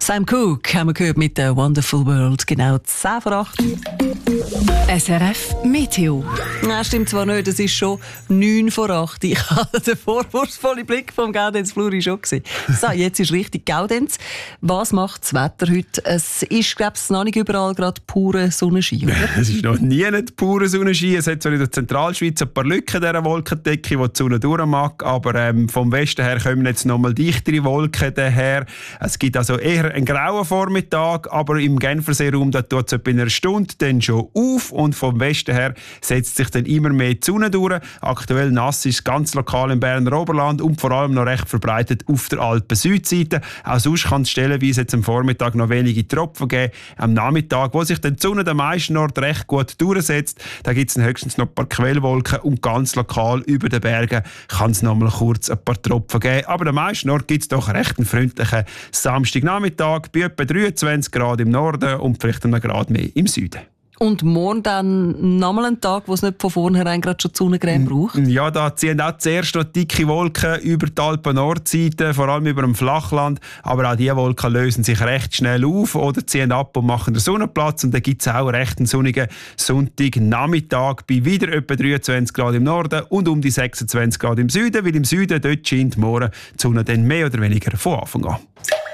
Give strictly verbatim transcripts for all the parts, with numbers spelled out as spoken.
Sam Cooke haben wir gehört mit der Wonderful World, genau zehn vor acht. S R F Meteo. Nein, stimmt zwar nicht, es ist schon neun vor acht. Ich hatte den vorwurfsvollen Blick vom Gaudenz Fluri schon gesehen. So, jetzt ist richtig Gaudenz. Was macht das Wetter heute? Es ist, glaube ich, noch nicht überall gerade pure Sonnenschein, oder? Es ist noch nie nicht pure Sonnenschein. Es hat zwar in der Zentralschweiz ein paar Lücken in dieser Wolkendecke, wo die Sonne durch mag, aber ähm, vom Westen her kommen jetzt noch mal dichtere Wolken daher. Es gibt also eher einen grauen Vormittag, aber im Genferseeraum tut es etwa in einer Stunde dann schon auf und vom Westen her setzt sich dann immer mehr die Sonne durch. Aktuell nass ist es ganz lokal im Berner Oberland und vor allem noch recht verbreitet auf der Alpen-Südseite. Auch sonst kann es stellenweise jetzt am Vormittag noch wenige Tropfen geben. Am Nachmittag, wo sich dann die Sonne am meisten Ort recht gut durchsetzt, da gibt es höchstens noch ein paar Quellwolken und ganz lokal über den Bergen kann es noch mal kurz ein paar Tropfen geben. Aber am meisten Ort gibt es doch recht einen freundlichen Samstagnachmittag bei etwa dreiundzwanzig Grad im Norden und vielleicht einen Grad mehr im Süden. Und morgen dann nochmal ein Tag, wo es nicht von vornherein gerade schon die Sonnencreme braucht? Ja, da ziehen auch zuerst noch dicke Wolken über die Alpen-Nordseite, vor allem über dem Flachland. Aber auch diese Wolken lösen sich recht schnell auf oder ziehen ab und machen den Sonnenplatz. Und dann gibt es auch recht einen sonnigen Sonntagnachmittag bei wieder etwa dreiundzwanzig Grad im Norden und um die sechsundzwanzig Grad im Süden, weil im Süden dort scheint morgen die Sonne dann mehr oder weniger von Anfang an.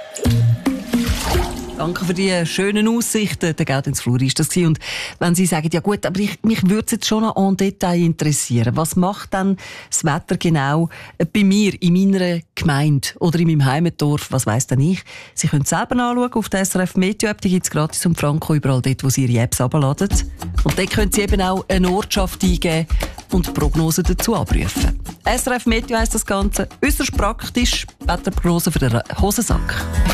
Danke für die schönen Aussichten. Der Gaudenz Fluri ist das gewesen. Und wenn Sie sagen, ja gut, aber ich, mich würde es jetzt schon noch en Detail interessieren. Was macht dann das Wetter genau bei mir, in meiner Gemeinde oder in meinem Heimatdorf? Was weiss denn ich? Sie können es selber anschauen auf der S R F Meteo App. Die gibt es gratis um Franco überall dort, wo Sie Ihre Apps herunterladen. Und dort können Sie eben auch eine Ortschaft eingeben und Prognosen dazu abrufen. S R F Meteo heisst das Ganze. Äußerst praktisch. Wetterprognose für den Hosensack.